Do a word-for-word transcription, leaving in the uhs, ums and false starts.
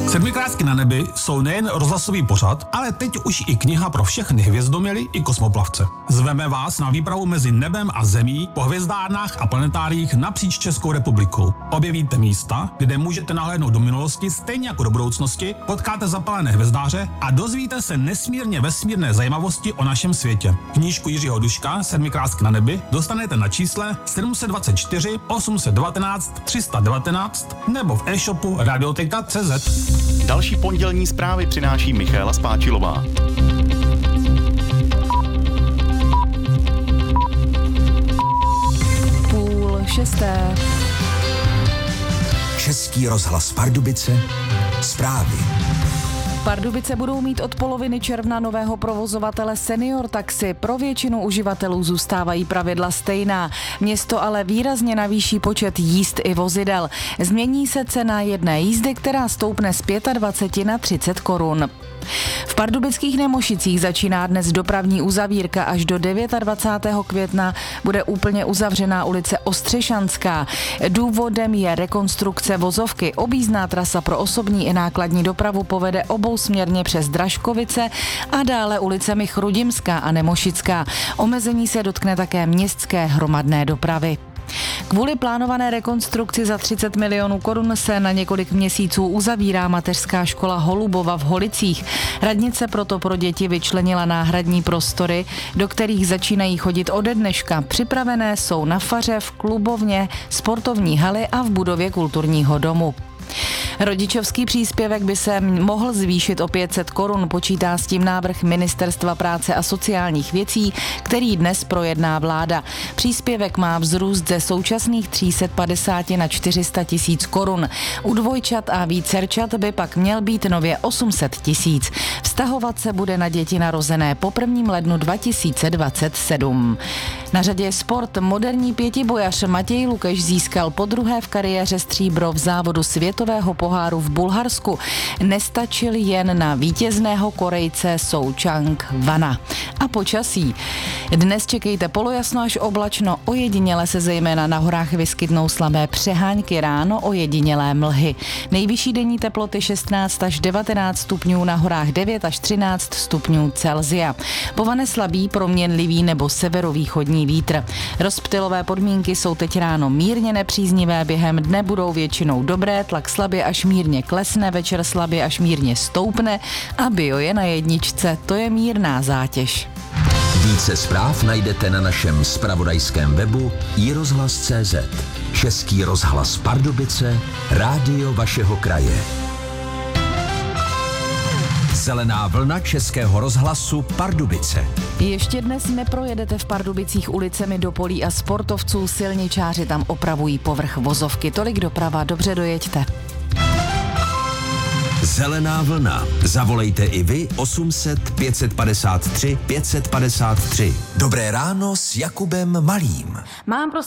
Sedmikrásky na nebi jsou nejen rozhlasový pořad, ale teď už i kniha pro všechny hvězdoměly i kosmoplavce. Zveme vás na výpravu mezi nebem a zemí po hvězdárnách a planetáriích napříč Českou republikou. Objevíte místa, kde můžete nahlédnout do minulosti stejně jako do budoucnosti, potkáte zapalené hvězdáře a dozvíte se nesmírně vesmírné zajímavosti o našem světě. Knížku Jiřího Duška Sedmikrásky na nebi dostanete na čísle sedm set dvacet čtyři osm set devatenáct tři sta devatenáct nebo v e-shopu radioteka tečka cé zet. Další pondělní zprávy přináší Michaela Spáčilová. Půl šesté. Český rozhlas Pardubice. Zprávy. Pardubice budou mít od poloviny června nového provozovatele Senior Taxi. Pro většinu uživatelů zůstávají pravidla stejná. Město ale výrazně navýší počet jízd i vozidel. Změní se cena jedné jízdy, která stoupne z dvacet pět na třicet korun. V pardubických Nemošicích začíná dnes dopravní uzavírka. Až do dvacátého devátého května bude úplně uzavřená ulice Ostřešanská. Důvodem je rekonstrukce vozovky. Objízdná trasa pro osobní i nákladní dopravu povede obousměrně přes Dražkovice a dále ulicemi Chrudimská a Nemošická. Omezení se dotkne také městské hromadné dopravy. Kvůli plánované rekonstrukci za třicet milionů korun se na několik měsíců uzavírá mateřská škola Holubova v Holicích. Radnice proto pro děti vyčlenila náhradní prostory, do kterých začínají chodit ode dneška. Připravené jsou na faře, v klubovně, sportovní haly a v budově kulturního domu. Rodičovský příspěvek by se mohl zvýšit o pět set korun, počítá s tím návrh Ministerstva práce a sociálních věcí, který dnes projedná vláda. Příspěvek má vzrůst ze současných tři sta padesát na čtyři sta tisíc korun. U dvojčat a vícerčat by pak měl být nově osm set tisíc. Vztahovat se bude na děti narozené po prvním lednu dva tisíce dvacet sedm. Na řadě je sport. Moderní pětibojař Matěj Lukeš získal podruhé v kariéře stříbro v závodu světového poháru v Bulharsku. Nestačil jen na vítězného Korejce Sou Chang Wana. A počasí. Dnes čekejte polojasno až oblačno, ojediněle se zejména na horách vyskytnou slabé přehánky, ráno ojedinělé mlhy. Nejvyšší denní teploty šestnáct až devatenáct stupňů, na horách devět až třináct stupňů Celsia. Povane slabý, proměnlivý nebo severovýchodní vítr. Rozptylové podmínky jsou teď ráno mírně nepříznivé, během dne budou většinou dobré, tlak slabě až mírně klesne, večer slabě až mírně stoupne a bio je na jedničce, to je mírná zátěž. Více zpráv najdete na našem zpravodajském webu i rozhlas tečka cé zet. Český rozhlas Pardubice, rádio vašeho kraje. Zelená vlna Českého rozhlasu Pardubice. Ještě dnes neprojedete v Pardubicích ulicemi do polí a sportovců, silničáři tam opravují povrch vozovky. Tolik doprava, dobře dojeďte. Zelená vlna. Zavolejte i vy osm set pět set padesát tři pět set padesát tři. Dobré ráno s Jakubem Malým. Mám pro